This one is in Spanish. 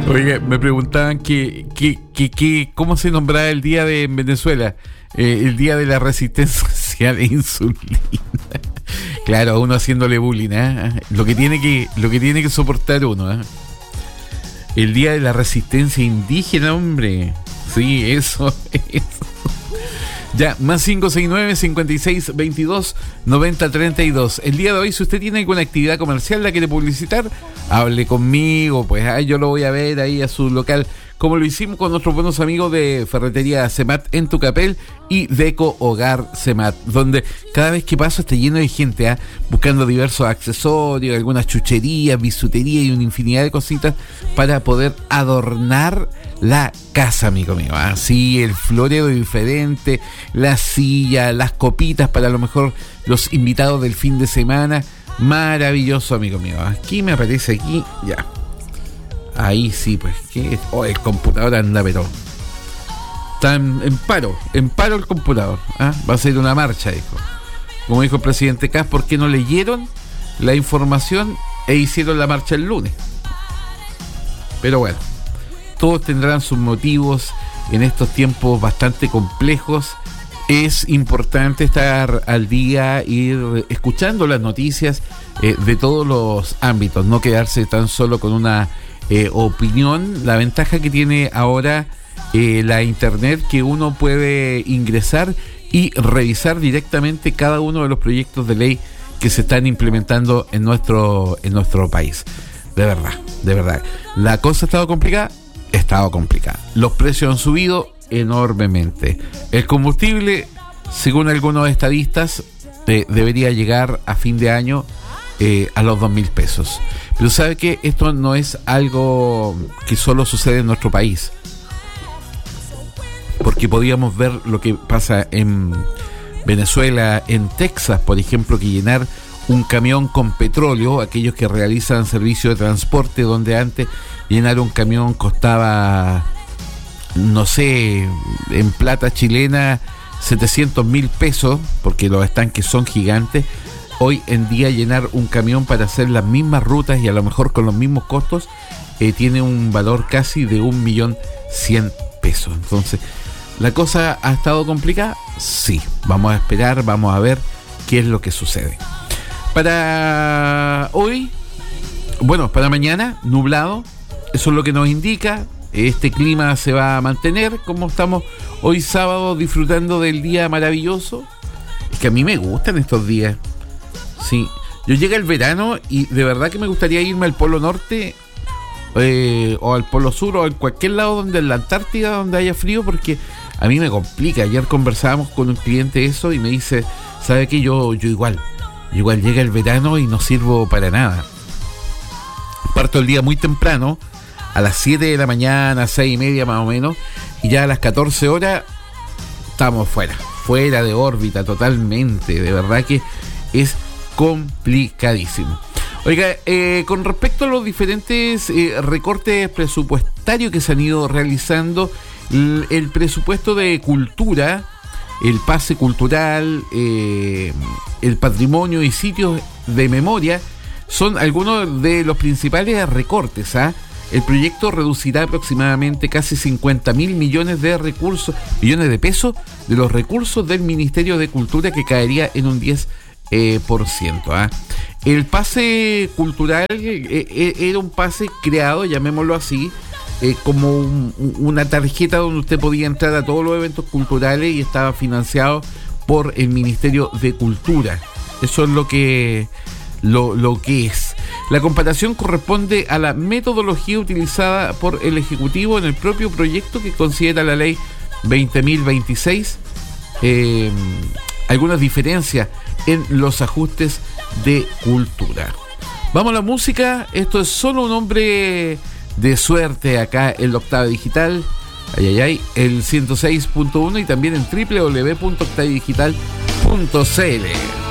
Oiga, me preguntaban cómo se nombraba el día en Venezuela, el día de la resistencia de insulina. Claro, uno haciéndole bullying, ¿eh? Lo que tiene que soportar uno, ¿eh? El día de la resistencia indígena, hombre. Sí, eso. Ya, más 569-5622-9032. El día de hoy, si usted tiene alguna actividad comercial, la quiere publicitar, hable conmigo, pues yo lo voy a ver ahí a su local, como lo hicimos con nuestros buenos amigos de Ferretería Semat en Tucapel y Deco Hogar Semat, donde cada vez que paso está lleno de gente, buscando diversos accesorios, algunas chucherías, bisutería y una infinidad de cositas para poder adornar la casa, amigo mío. Así, el florero diferente, la silla, las copitas para a lo mejor los invitados del fin de semana. Maravilloso, amigo mío. Aquí me aparece aquí, ya. Ahí sí, pues, que el computador anda, pero está en paro el computador. Va a ser una marcha, dijo. Como dijo el presidente Kass, ¿por qué no leyeron la información e hicieron la marcha el lunes? Pero bueno, todos tendrán sus motivos en estos tiempos bastante complejos. Es importante estar al día, ir escuchando las noticias de todos los ámbitos, no quedarse tan solo con una opinión. La ventaja que tiene ahora la internet, que uno puede ingresar y revisar directamente cada uno de los proyectos de ley que se están implementando en nuestro país. De verdad. La cosa ha estado complicada. Los precios han subido enormemente. El combustible, según algunos estadistas, debería llegar a fin de año a los 2.000 pesos. Pero sabe que esto no es algo que solo sucede en nuestro país, porque podíamos ver lo que pasa en Venezuela, en Texas, por ejemplo, que llenar un camión con petróleo, aquellos que realizan servicio de transporte, donde antes llenar un camión costaba, no sé, en plata chilena 700.000 pesos, porque los estanques son gigantes. Hoy en día llenar un camión para hacer las mismas rutas y a lo mejor con los mismos costos tiene un valor casi de 1.100.000 pesos. Entonces, ¿la cosa ha estado complicada? Sí. Vamos a esperar, vamos a ver qué es lo que sucede. Para hoy, para mañana, nublado. Eso es lo que nos indica. Este clima se va a mantener como estamos hoy sábado, disfrutando del día maravilloso. Es que a mí me gustan estos días. Sí, yo llega el verano y de verdad que me gustaría irme al Polo Norte o al Polo Sur o en cualquier lado donde en la Antártida donde haya frío, porque a mí me complica. Ayer conversábamos con un cliente eso y me dice, ¿sabe qué? Yo igual llega el verano y no sirvo para nada. Parto el día muy temprano, a las 7 de la mañana, 6:30 más o menos, y ya a las 14 horas estamos fuera de órbita totalmente. De verdad que es complicadísimo. Oiga, con respecto a los diferentes recortes presupuestarios que se han ido realizando, el presupuesto de cultura, el pase cultural, el patrimonio y sitios de memoria son algunos de los principales recortes. El proyecto reducirá aproximadamente casi 50.000 millones de pesos de los recursos del Ministerio de Cultura, que caería en un 10%. El pase cultural era un pase creado, llamémoslo así, como una tarjeta donde usted podía entrar a todos los eventos culturales y estaba financiado por el Ministerio de Cultura. Eso es lo que es. La comparación corresponde a la metodología utilizada por el Ejecutivo en el propio proyecto que considera la ley 20.026. Algunas diferencias en los ajustes de cultura. Vamos a la música. Esto es Solo un hombre de suerte, acá en la Octava Digital. El 106.1 y también en www.octavidigital.cl.